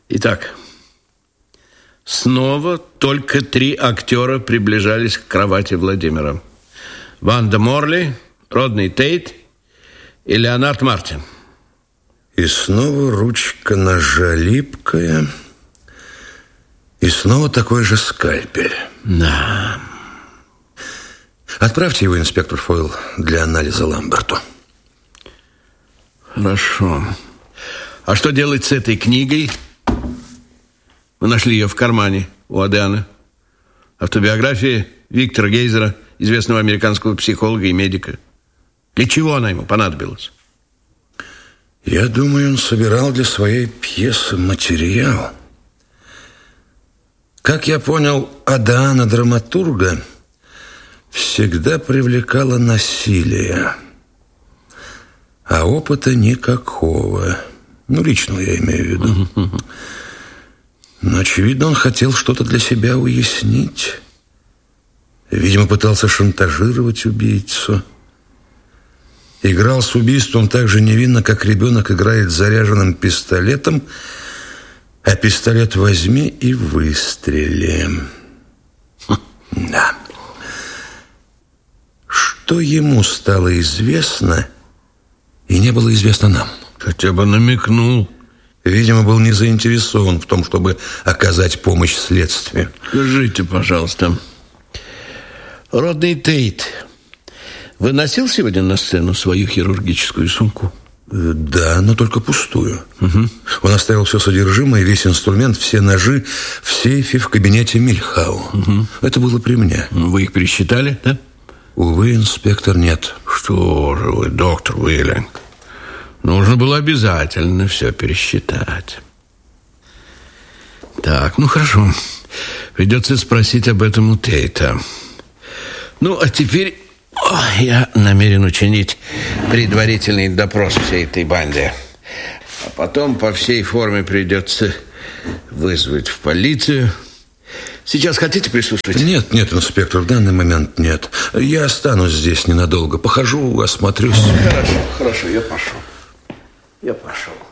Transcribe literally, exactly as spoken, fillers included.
Итак, снова только три актера приближались к кровати Владимира. Ванда Морли, Родни Тейт и Леонард Мартин. И снова ручка ножа липкая. И снова такой же скальпель. Да. Отправьте его, инспектор Фойл, для анализа Ламберту. Хорошо. А что делать с этой книгой? Мы нашли ее в кармане у Адриана. Автобиография Виктора Гейзера, известного американского психолога и медика. Для чего она ему понадобилась? Я думаю, он собирал для своей пьесы материал. Как я понял, Адриана, драматурга, всегда привлекало насилие, а опыта никакого. Ну, личного я имею в виду. Но, очевидно, он хотел что-то для себя уяснить. Видимо, пытался шантажировать убийцу. Играл с убийством так же невинно, как ребенок играет с заряженным пистолетом, а пистолет возьми и выстрели. Да. Что ему стало известно и не было известно нам? Хотя бы намекнул. Видимо, был не заинтересован в том, чтобы оказать помощь следствию. Скажите, пожалуйста, Родни Тейт выносил сегодня на сцену свою хирургическую сумку? Да, но только пустую. Угу. Он оставил все содержимое, весь инструмент, все ножи в сейфе в кабинете Мильхау. Угу. Это было при мне. Вы их пересчитали, да? Увы, инспектор, нет. Что же вы, доктор Уиллинг? Нужно было обязательно все пересчитать. Так, ну хорошо. Придется спросить об этом у Тейта. Ну, а теперь о, я намерен учинить предварительный допрос всей этой банде. А потом по всей форме придется вызвать в полицию. Сейчас хотите присутствовать? Нет, нет, инспектор, в данный момент нет. Я останусь здесь ненадолго. Похожу, осмотрюсь. Хорошо, хорошо, я пошел. Я пошел.